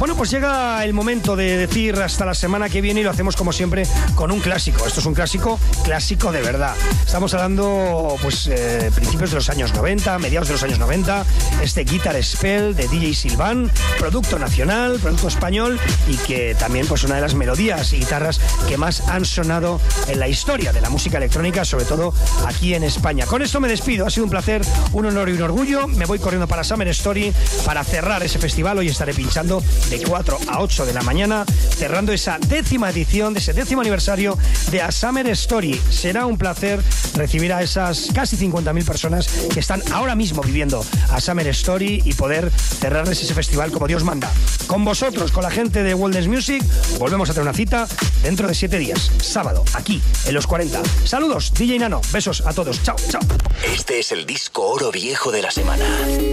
Bueno, pues llega el momento de decir hasta la semana que viene y lo hacemos como siempre con un clásico. Esto es un clásico de verdad. Estamos hablando, pues, principios de los años 90, mediados de los años 90. Este Guitar Spell de DJ Silvan, producto nacional, producto español y que también, pues, una de las melodías y guitarras que más han sonado en la historia de la música electrónica, sobre todo aquí en España. Con esto me despido. Ha sido un placer, un honor y un orgullo. Me voy corriendo para Summer Story para cerrar ese festival. Hoy estaré pinchando de 4 a 8 de la mañana, cerrando esa 10ª edición, de ese 10º aniversario de A Summer Story. Será un placer recibir a esas casi 50.000 personas que están ahora mismo viviendo A Summer Story y poder cerrarles ese festival como Dios manda. Con vosotros, con la gente de World Dance Music, volvemos a tener una cita dentro de 7 días, sábado, aquí, en Los 40. Saludos, DJ Nano, besos a todos, chao, chao. Este es el disco oro viejo de la semana.